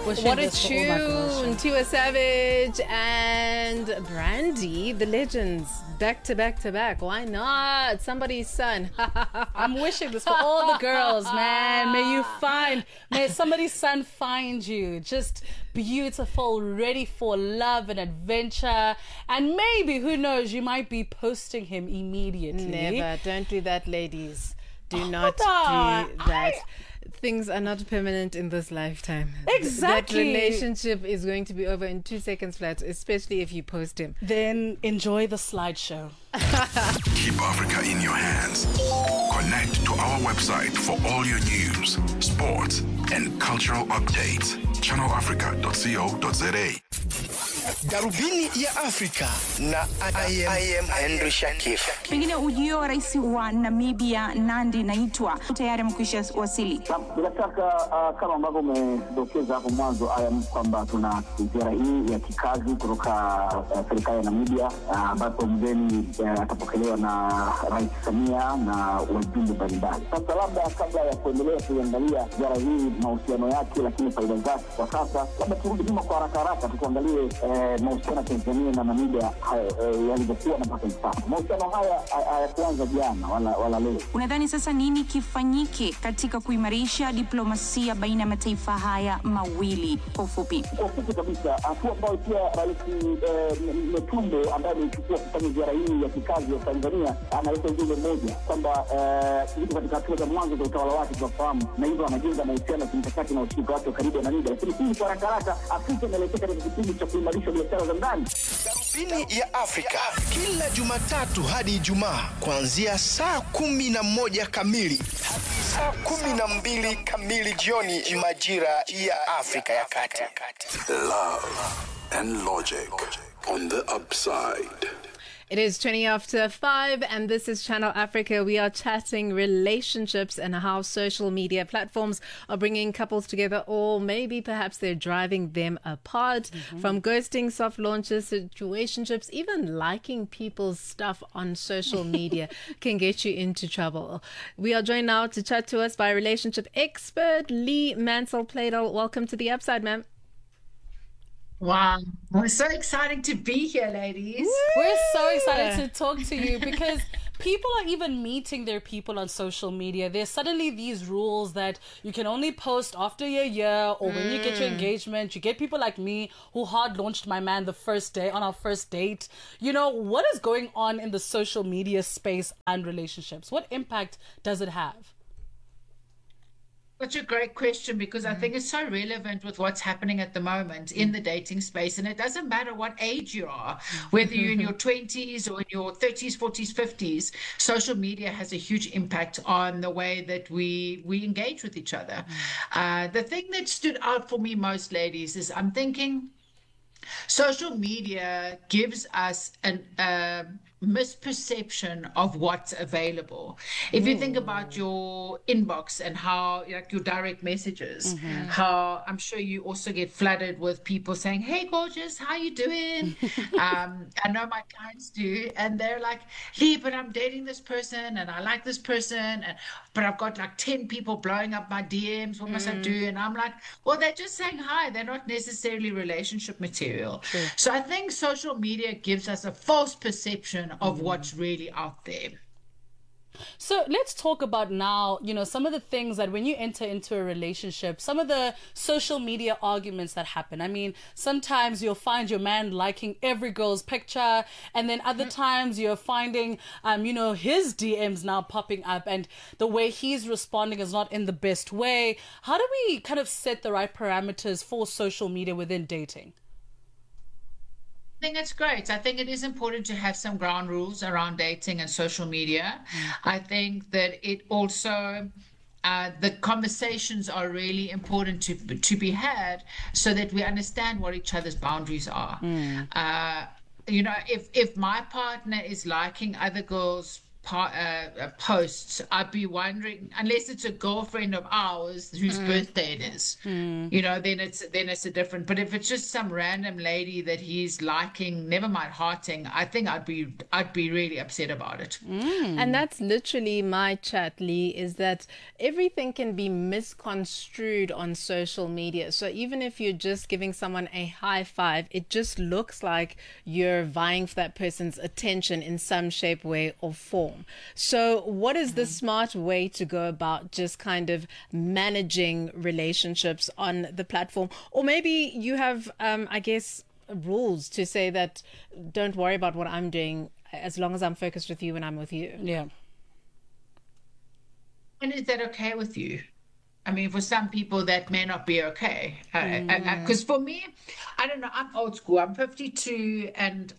What a this for all my girls, tune! Tiwa Savage and Brandy, the legends, back to back to back. Why not? Somebody's son. I'm wishing this for all the girls, man. May somebody's son find you. Just beautiful, ready for love and adventure. And maybe, who knows, you might be posting him immediately. Never. Don't do that, ladies. Do not do that. Things are not permanent in this lifetime. Exactly. That relationship is going to be over in 2 seconds flat, especially if you post him. Then enjoy the slideshow. Keep Africa in your hands. Connect to our website for all your news, sports, and cultural updates. channelafrica.co.za. Darubini ya Afrika na I am Henry Shakif. Pengine ujio wa rais wa Namibia Nandi Naitwa tayari mkwisha wasili. Bila shaka kama ambavyo umedokeza hapo mwanzo kwamba tuna ziara hii ya kikazi kutoka serikali ya Namibia ambapo mgeni atapokelewa na Rais Samia na wajumbe mbalimbali. Sasa labda kabla ya kuendelea kuangalia ziara hii mahusiano yake lakini faida zake kwa sasa, labda turudi nyuma kwa haraka tuangalie mahusiano ya Tanzania na Namibia yalivyokuwa na mpaka sasa. Mahusiano haya hayakuanza jana wala leo. Unadhani sasa nini kifanyike katika kuimarisha diplomasia baina ya mataifa haya mawili kwa ufupi? Kwa ufupi kabisa, hatua ambayo pia Rais Metumbe ambaye amechukua kufanya ziara hii ya kikazi ya Tanzania analeta ujumbe mmoja kwamba yuko katika hatua za mwanzo za utawala wake tunafahamu, na hivyo anajenga mahusiano ya kimkakati na ushirika wake karibu na Namibia. Lakini hii kwa haraka Afrika inaelekea katika kipindi cha kuimarisha biashara za ndani. Darubini ya Afrika kila Jumatatu hadi Ijumaa kuanzia saa 11 kamili hadi saa 12 kamili jioni majira ya Afrika ya Kati. Love and logic on the upside. It is 20 after 5 and this is Channel Africa. We are chatting relationships and how social media platforms are bringing couples together, or maybe perhaps they're driving them apart. From ghosting, soft launches, situationships, even liking people's stuff on social media can get you into trouble. We are joined now to chat to us by relationship expert Lee Mansell-Plato. Welcome to the Upside, ma'am. Wow. It's so exciting to be here, ladies. We're so excited to talk to you because people are even meeting their people on social media. There's suddenly these rules that you can only post after your year or when you get your engagement. You get people like me who hard launched my man the first day on our first date. You know, what is going on in the social media space and relationships? What impact does it have? Such a great question, because I think it's so relevant with what's happening at the moment in the dating space. And it doesn't matter what age you are, whether you're in your 20s or in your 30s, 40s, 50s, social media has a huge impact on the way that we engage with each other. The thing that stood out for me most, ladies, is I'm thinking social media gives us a misperception of what's available. If you think about your inbox and how, like, your direct messages, how I'm sure you also get flooded with people saying, "Hey, gorgeous, how you doing?" I know my clients do, and they're like, "Lee, but I'm dating this person and I like this person, but I've got like 10 people blowing up my DMs. What must I do?" And I'm like, well, they're just saying hi. They're not necessarily relationship material. True. So I think social media gives us a false perception of what's really out there. So let's talk about now, you know, some of the things that when you enter into a relationship, some of the social media arguments that happen. I mean, sometimes you'll find your man liking every girl's picture, and then other times you're finding, you know, his DMs now popping up and the way he's responding is not in the best way. How do we kind of set the right parameters for social media within dating? I think it's great. I think it is important to have some ground rules around dating and social media. I think that it also, the conversations are really important to be had so that we understand what each other's boundaries are. You know, if my partner is liking other girls' posts, I'd be wondering, unless it's a girlfriend of ours whose birthday it is, then it's a different. But if it's just some random lady that he's liking, never mind hearting, I think I'd be really upset about it. And that's literally my chat, Lee, is that everything can be misconstrued on social media. So even if you're just giving someone a high five, it just looks like you're vying for that person's attention in some shape, way, or form. So what is the smart way to go about just kind of managing relationships on the platform? Or maybe you have, I guess, rules to say that don't worry about what I'm doing as long as I'm focused with you and I'm with you. Yeah. And is that okay with you? I mean, for some people, that may not be okay. Because for me, I don't know, I'm old school. I'm 52 and,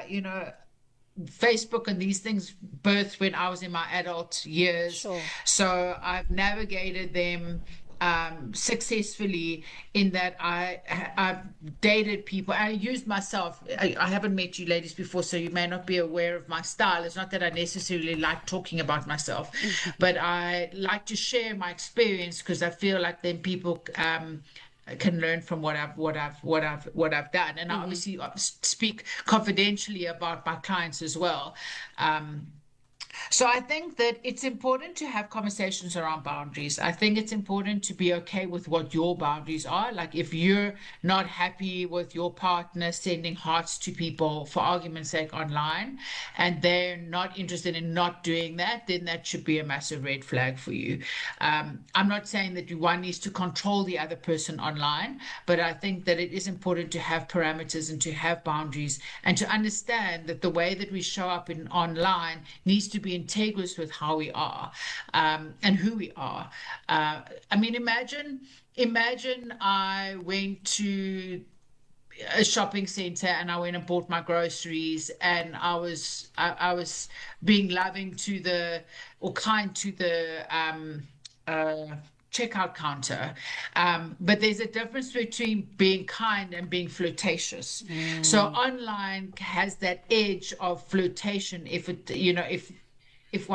Facebook and these things birthed when I was in my adult years. Sure. So I've navigated them successfully in that I've dated people. I used myself. I haven't met you ladies before, so you may not be aware of my style. It's not that I necessarily like talking about myself, but I like to share my experience because I feel like then people can learn from what I've done, and I obviously speak confidentially about my clients as well. So I think that it's important to have conversations around boundaries. I think it's important to be okay with what your boundaries are. Like if you're not happy with your partner sending hearts to people for argument's sake online, and they're not interested in not doing that, then that should be a massive red flag for you. I'm not saying that one needs to control the other person online, but I think that it is important to have parameters and to have boundaries and to understand that the way that we show up in online needs to be integrous with how we are and who we are. I mean, imagine I went to a shopping center and I went and bought my groceries, and I was being loving to the, or kind to the checkout counter, but there's a difference between being kind and being flirtatious. So online has that edge of flirtation if it, if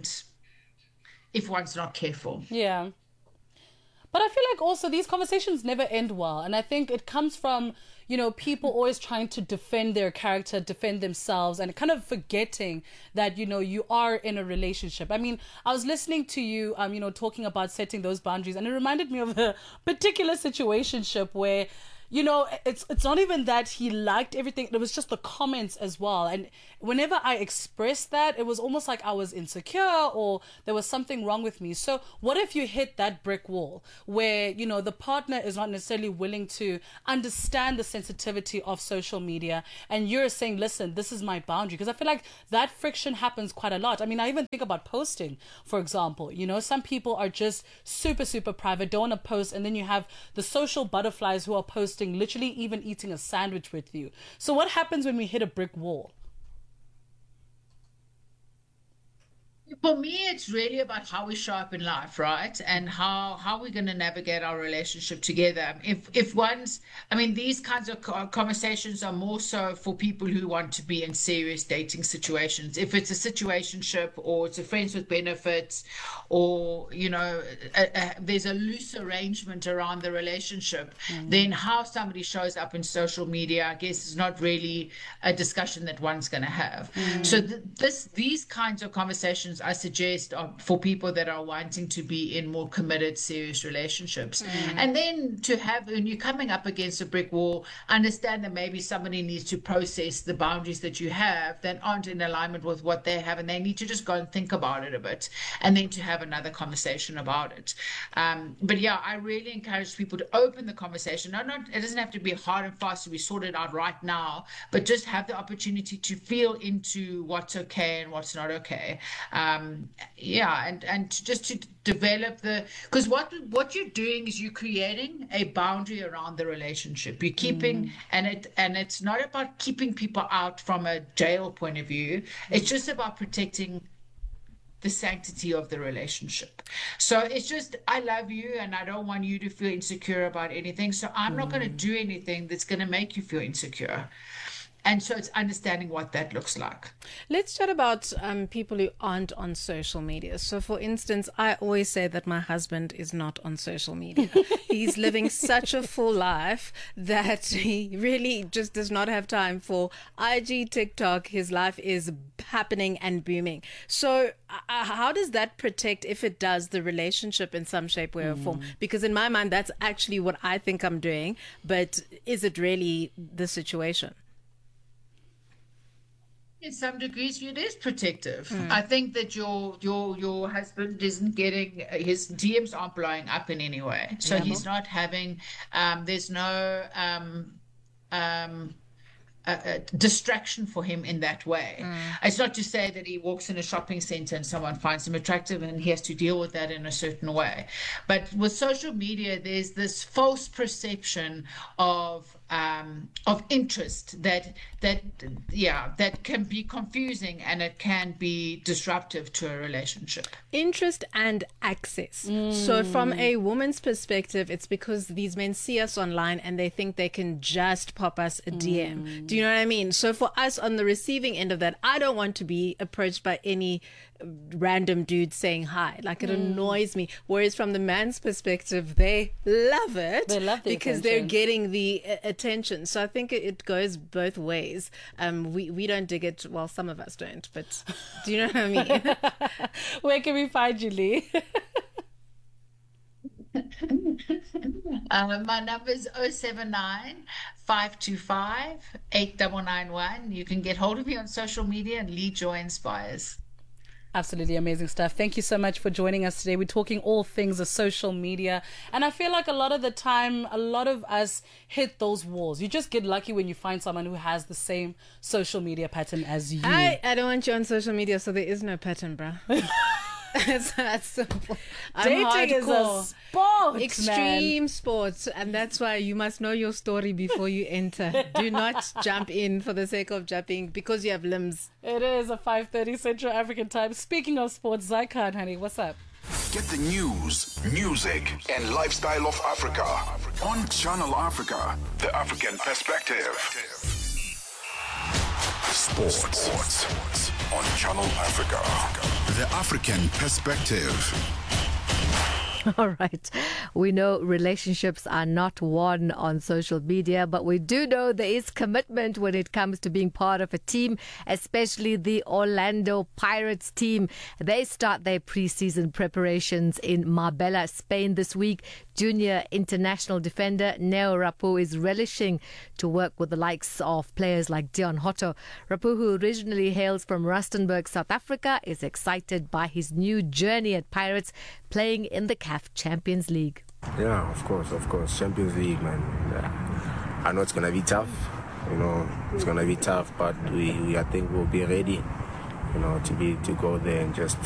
one's not careful. Yeah. But I feel like also these conversations never end well. And I think it comes from, people always trying to defend their character, defend themselves, and kind of forgetting that, you are in a relationship. I mean, I was listening to you, talking about setting those boundaries, and it reminded me of a particular situationship where, it's not even that he liked everything. It was just the comments as well. And whenever I expressed that, it was almost like I was insecure or there was something wrong with me. So what if you hit that brick wall where, the partner is not necessarily willing to understand the sensitivity of social media, and you're saying, listen, this is my boundary? Because I feel like that friction happens quite a lot. I mean, I even think about posting, for example. Some people are just super, super private, don't want to post. And then you have the social butterflies who are posting, literally even eating a sandwich with you. So what happens when we hit a brick wall? For me, it's really about how we show up in life, right? And how we're going to navigate our relationship together. These kinds of conversations are more so for people who want to be in serious dating situations. If it's a situationship or it's a friends with benefits, or, there's a loose arrangement around the relationship, then how somebody shows up in social media, I guess, is not really a discussion that one's going to have. So these kinds of conversations I suggest for people that are wanting to be in more committed, serious relationships. And then to have, when you're coming up against a brick wall, understand that maybe somebody needs to process the boundaries that you have that aren't in alignment with what they have, and they need to just go and think about it a bit, and then to have another conversation about it. But yeah, I really encourage people to open the conversation. It doesn't have to be hard and fast to be sorted out right now, but just have the opportunity to feel into what's okay and what's not okay. And just to develop because what you're doing is you're creating a boundary around the relationship. You're keeping, and it's not about keeping people out from a jail point of view. It's just about protecting the sanctity of the relationship. So it's just, I love you and I don't want you to feel insecure about anything. So I'm not going to do anything that's going to make you feel insecure. And so it's understanding what that looks like. Let's chat about people who aren't on social media. So, for instance, I always say that my husband is not on social media. He's living such a full life that he really just does not have time for IG, TikTok. His life is happening and booming. So, how does that protect, if it does, the relationship in some shape, way, or form? Because in my mind, that's actually what I think I'm doing. But is it really the situation? In some degrees, it is protective. I think that your husband isn't getting, his DMs aren't blowing up in any way. So he's not having, there's no distraction for him in that way. It's not to say that he walks in a shopping center and someone finds him attractive and he has to deal with that in a certain way. But with social media, there's this false perception of interest that can be confusing, and it can be disruptive to a relationship. Interest and access. So from a woman's perspective, it's because these men see us online and they think they can just pop us a DM. Do you know what I mean? So for us on the receiving end of that, I don't want to be approached by any random dude saying hi. Like, it annoys me. Whereas from the man's perspective, they love it. They love the because attention. they're getting the attention. So I think it goes both ways. We don't dig it. Well, some of us don't. But do you know what I mean? Where can we find you, Lee? My number is 079-525-8991. You can get hold of me on social media and Lee Joy Inspires. Absolutely amazing stuff. Thank you so much for joining us today. We're talking all things of social media. And I feel like a lot of the time, a lot of us hit those walls. You just get lucky when you find someone who has the same social media pattern as you. I don't want you on social media, so there is no pattern, bruh. It's that simple. Dating is a sport, extreme sports, and that's why you must know your story before you enter. Do not jump in for the sake of jumping because you have limbs. It is a 5:30 Central African time. Speaking of sports, Zycon, honey, what's up? Get the news, music, and lifestyle of Africa on Channel Africa, the African perspective. Sports on Channel Africa, the African perspective. All right. We know relationships are not won on social media, but we do know there is commitment when it comes to being part of a team, especially the Orlando Pirates team. They start their preseason preparations in Marbella, Spain this week. Junior international defender Neo Rapu is relishing to work with the likes of players like Dion Hotto. Rapu, who originally hails from Rustenburg, South Africa, is excited by his new journey at Pirates, playing in the CAF Champions League. Yeah, of course. Champions League, man. Yeah. I know it's going to be tough. It's going to be tough, but I think we'll be ready, to go there and just